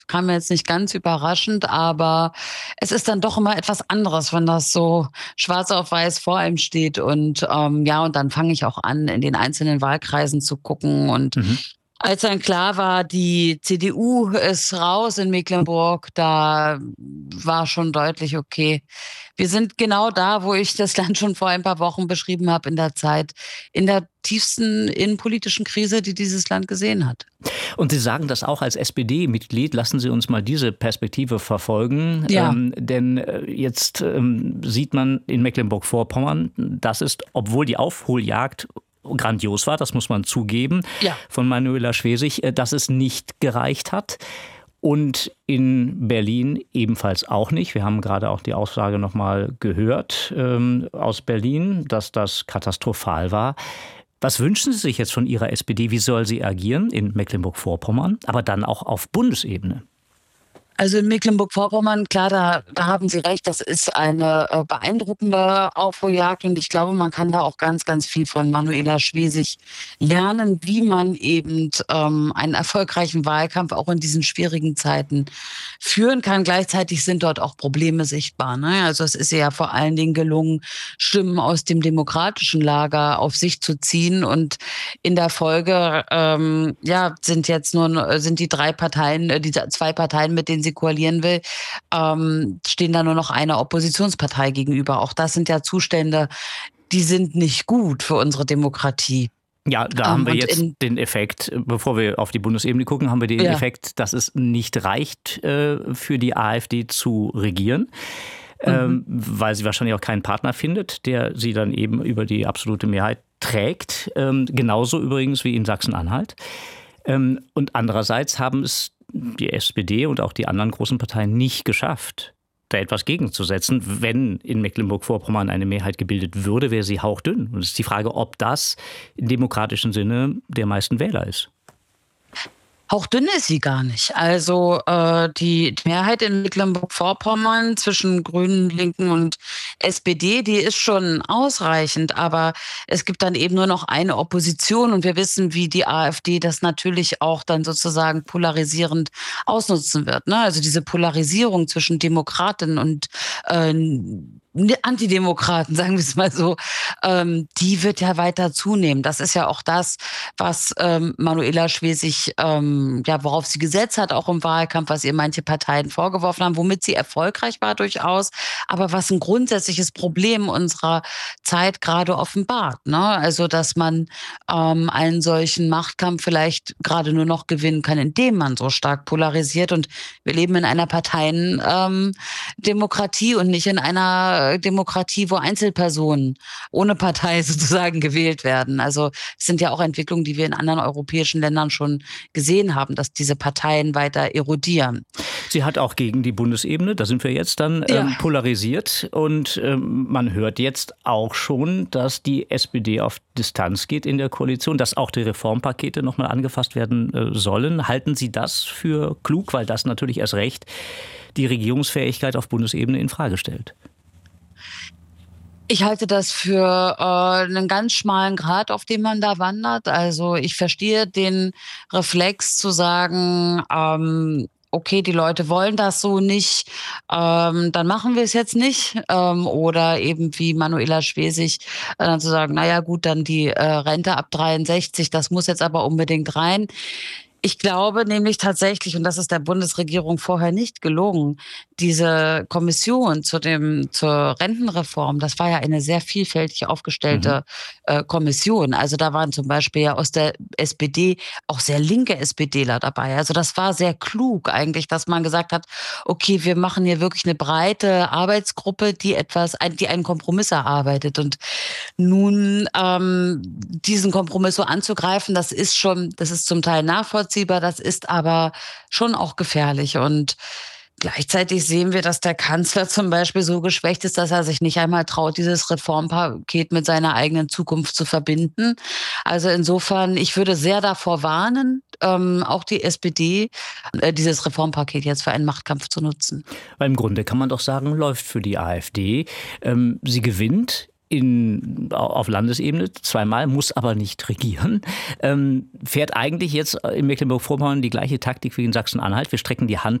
Kam mir jetzt nicht ganz überraschend, aber es ist dann doch immer etwas anderes, wenn das so schwarz auf weiß vor einem steht und, ja, und dann fange ich auch an, in den einzelnen Wahlkreisen zu gucken und Mhm. als dann klar war, die CDU ist raus in Mecklenburg, da war schon deutlich, okay, wir sind genau da, wo ich das Land schon vor ein paar Wochen beschrieben habe, in der tiefsten innenpolitischen Krise, die dieses Land gesehen hat. Und Sie sagen das auch als SPD-Mitglied. Lassen Sie uns mal diese Perspektive verfolgen. Ja, Denn jetzt sieht man in Mecklenburg-Vorpommern, dass es, obwohl die Aufholjagd grandios war, das muss man zugeben, ja. von Manuela Schwesig, dass es nicht gereicht hat. Und in Berlin ebenfalls auch nicht. Wir haben gerade auch die Aussage noch mal gehört aus Berlin, dass das katastrophal war. Was wünschen Sie sich jetzt von Ihrer SPD? Wie soll sie agieren in Mecklenburg-Vorpommern, aber dann auch auf Bundesebene? Also in Mecklenburg-Vorpommern, klar, da haben Sie recht, das ist eine beeindruckende Aufholjagd und ich glaube, man kann da auch ganz, ganz viel von Manuela Schwesig lernen, wie man eben einen erfolgreichen Wahlkampf auch in diesen schwierigen Zeiten führen kann. Gleichzeitig sind dort auch Probleme sichtbar. Ne? Also es ist ihr ja vor allen Dingen gelungen, Stimmen aus dem demokratischen Lager auf sich zu ziehen und in der Folge ja, sind die drei Parteien, die zwei Parteien, mit denen sie koalieren will, stehen da nur noch einer Oppositionspartei gegenüber. Auch das sind ja Zustände, die sind nicht gut für unsere Demokratie. Ja, da haben wir Und jetzt den Effekt, bevor wir auf die Bundesebene gucken, haben wir den ja, Effekt, dass es nicht reicht, für die AfD zu regieren. mhm. Weil sie wahrscheinlich auch keinen Partner findet, der sie dann eben über die absolute Mehrheit trägt. Genauso übrigens wie in Sachsen-Anhalt. Und andererseits haben es die SPD und auch die anderen großen Parteien nicht geschafft, da etwas gegenzusetzen. Wenn in Mecklenburg-Vorpommern eine Mehrheit gebildet würde, wäre sie hauchdünn. Und es ist die Frage, ob das im demokratischen Sinne der meisten Wähler ist. Hauchdünn ist sie gar nicht. Also die Mehrheit in Mecklenburg-Vorpommern zwischen Grünen, Linken und SPD, die ist schon ausreichend. Aber es gibt dann eben nur noch eine Opposition und wir wissen, wie die AfD das natürlich auch dann sozusagen polarisierend ausnutzen wird. Ne? Also diese Polarisierung zwischen Demokratinnen und Antidemokraten, sagen wir es mal so, die wird ja weiter zunehmen. Das ist ja auch das, was Manuela Schwesig, ja, worauf sie gesetzt hat, auch im Wahlkampf, was ihr manche Parteien vorgeworfen haben, womit sie erfolgreich war durchaus, aber was ein grundsätzliches Problem unserer Zeit gerade offenbart. Ne? Also, dass man einen solchen Machtkampf vielleicht gerade nur noch gewinnen kann, indem man so stark polarisiert. Und wir leben in einer Parteiendemokratie und nicht in einer Demokratie, wo Einzelpersonen ohne Partei sozusagen gewählt werden. Also es sind ja auch Entwicklungen, die wir in anderen europäischen Ländern schon gesehen haben, dass diese Parteien weiter erodieren. Sie hat auch gegen die Bundesebene, da sind wir jetzt dann, Ja. polarisiert. Und man hört jetzt auch schon, dass die SPD auf Distanz geht in der Koalition, dass auch die Reformpakete nochmal angefasst werden sollen. Halten Sie das für klug, weil das natürlich erst recht die Regierungsfähigkeit auf Bundesebene in Frage stellt? Ich halte das für einen ganz schmalen Grat, auf dem man da wandert. Also ich verstehe den Reflex zu sagen, okay, die Leute wollen das so nicht, dann machen wir es jetzt nicht. Oder eben wie Manuela Schwesig dann zu sagen, naja gut, dann die Rente ab 63, das muss jetzt aber unbedingt rein. Ich glaube nämlich tatsächlich, und das ist der Bundesregierung vorher nicht gelungen, diese Kommission zur Rentenreform, das war ja eine sehr vielfältig Mhm. aufgestellte Kommission. Also da waren zum Beispiel ja aus der SPD auch sehr linke SPDler dabei. Also das war sehr klug eigentlich, dass man gesagt hat, okay, wir machen hier wirklich eine breite Arbeitsgruppe, die einen Kompromiss erarbeitet. Und nun diesen Kompromiss so anzugreifen, das ist zum Teil nachvollziehbar, das ist aber schon auch gefährlich. Und gleichzeitig sehen wir, dass der Kanzler zum Beispiel so geschwächt ist, dass er sich nicht einmal traut, dieses Reformpaket mit seiner eigenen Zukunft zu verbinden. Also insofern, ich würde sehr davor warnen, auch die SPD, dieses Reformpaket jetzt für einen Machtkampf zu nutzen. Weil im Grunde kann man doch sagen, läuft für die AfD. Sie gewinnt auf Landesebene zweimal, muss aber nicht regieren, fährt eigentlich jetzt in Mecklenburg-Vorpommern die gleiche Taktik wie in Sachsen-Anhalt. Wir strecken die Hand